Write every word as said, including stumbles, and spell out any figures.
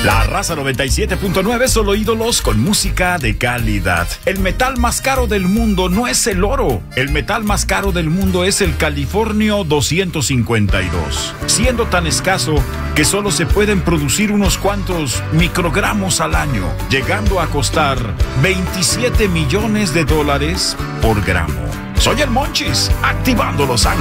La Raza noventa y siete punto nueve, solo ídolos con música de calidad. El metal más caro del mundo no es el oro. El metal más caro del mundo es el Californio doscientos cincuenta y dos, siendo tan escaso que solo se pueden producir unos cuantos microgramos al año, llegando a costar veintisiete millones de dólares por gramo. Soy el Monchis, activando Los Ángeles.